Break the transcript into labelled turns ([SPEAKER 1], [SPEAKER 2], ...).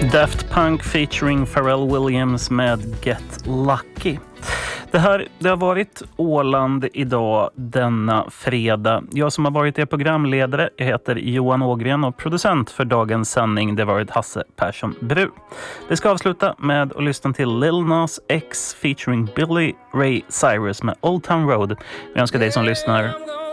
[SPEAKER 1] Daft Punk featuring Pharrell Williams med Get Lucky. Det har varit Åland idag denna fredag. Jag som har varit er programledare heter Johan Ågren och producent för dagens sändning det har varit Hasse Persson Bru. Vi ska avsluta med att lyssna till Lil Nas X featuring Billy Ray Cyrus med Old Town Road. Vi önskar dig som lyssnar